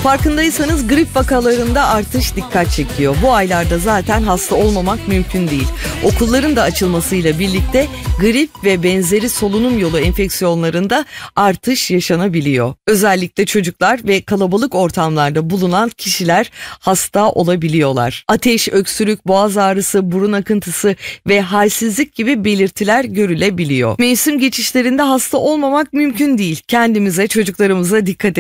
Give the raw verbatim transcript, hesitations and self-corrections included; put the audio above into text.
Farkındaysanız grip vakalarında artış dikkat çekiyor. Bu aylarda zaten hasta olmamak mümkün değil. Okulların da açılmasıyla birlikte grip ve benzeri solunum yolu enfeksiyonlarında artış yaşanabiliyor. Özellikle çocuklar ve kalabalık ortamlarda bulunan kişiler hasta olabiliyorlar. Ateş, öksürük, boğaz ağrısı, burun akıntısı ve halsizlik gibi belirtiler görülebiliyor. Mevsim geçişlerinde hasta olmamak mümkün değil. Kendimize, çocuklarımıza dikkat